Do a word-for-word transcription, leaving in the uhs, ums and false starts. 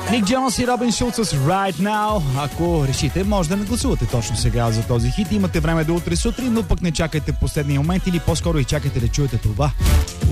Ник Джонс и Робин Шулц с Right Now. Ако решите, може да не гласувате точно сега за този хит. Имате време до утре сутрин, но пък не чакайте последния момент или по-скоро и чакайте да чуете това.